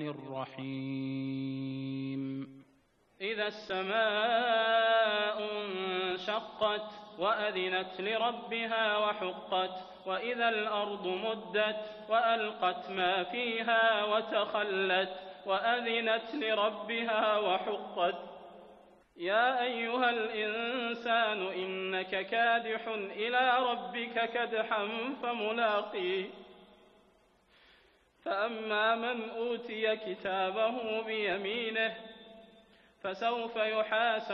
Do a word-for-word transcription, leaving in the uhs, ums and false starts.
الرحيم. إذا السماء انشقت وأذنت لربها وحقت وإذا الأرض مدت وألقت ما فيها وتخلت وأذنت لربها وحقت يا أيها الإنسان إنك كادح إلى ربك كدحا فملاقيه فأما من أوتي كتابه بيمينه فسوف يحاسب